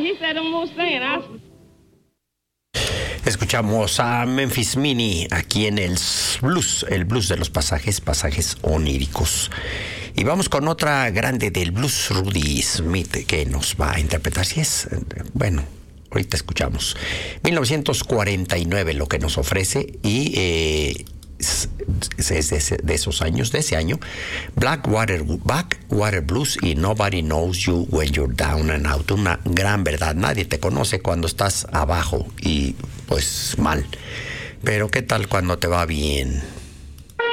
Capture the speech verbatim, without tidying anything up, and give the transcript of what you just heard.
he said them most thing, and I... Escuchamos a Memphis Minnie aquí en el blues, el blues de los pasajes, pasajes oníricos. Y vamos con otra grande del blues, Rudy Smith, que nos va a interpretar. Si es, bueno, ahorita escuchamos. mil novecientos cuarenta y nueve lo que nos ofrece y eh, es, es de, de esos años, de ese año, Blackwater, Blackwater Blues y Nobody Knows You When You're Down and Out. Una gran verdad, nadie te conoce cuando estás abajo y pues mal. Pero ¿qué tal cuando te va bien?